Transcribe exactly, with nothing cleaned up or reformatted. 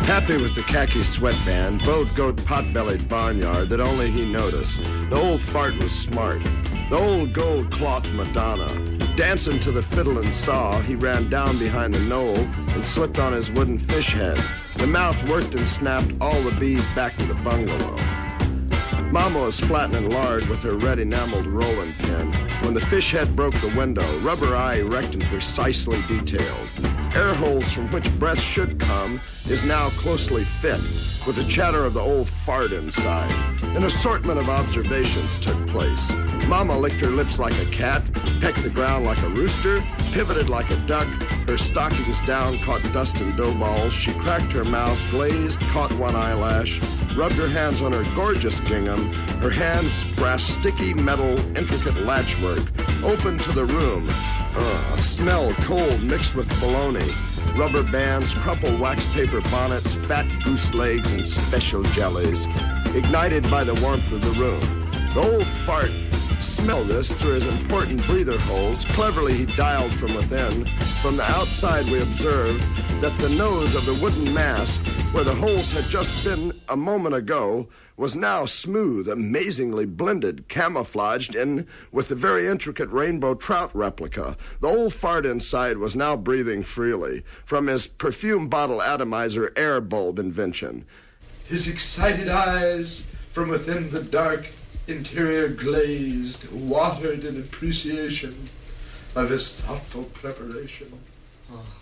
Happy with the khaki sweatband, bowed goat pot-bellied barnyard that only he noticed. The old fart was smart. The old gold cloth Madonna. Dancing to the fiddle and saw, he ran down behind the knoll and slipped on his wooden fish head. The mouth worked and snapped all the bees back to the bungalow. Mama was flattening lard with her red enameled rolling pin when the fish head broke the window, rubber eye erect and precisely detailed. Air holes from which breath should come is now closely fit, with the chatter of the old fart inside. An assortment of observations took place. Mama licked her lips like a cat, pecked the ground like a rooster, pivoted like a duck, her stockings down caught dust and dough balls. She cracked her mouth, glazed, caught one eyelash, rubbed her hands on her gorgeous gingham. Her hands grasped sticky metal, intricate latchwork, opened to the room. Uh, smell cold mixed with bologna. Rubber bands, crumpled wax paper bonnets, fat goose legs, and special jellies, ignited by the warmth of the room. The old fart smelled this through his important breather holes. Cleverly he dialed from within. From the outside we observed that the nose of the wooden mask, where the holes had just been a moment ago, was now smooth, amazingly blended, camouflaged in with the very intricate rainbow trout replica. The old fart inside was now breathing freely from his perfume bottle atomizer air bulb invention. His excited eyes from within the dark interior glazed, watered in appreciation of his thoughtful preparation. Oh.